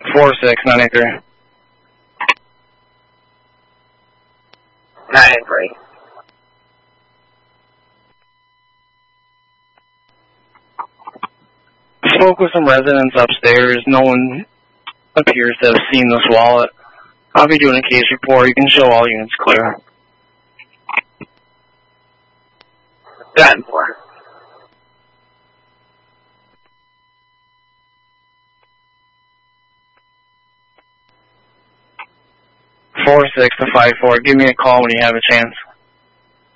46983. 983. Spoke with some residents upstairs. No one appears to have seen this wallet. I'll be doing a case report. You can show all units clear. 10-4. Four 6 to 5-4. Give me a call when you have a chance.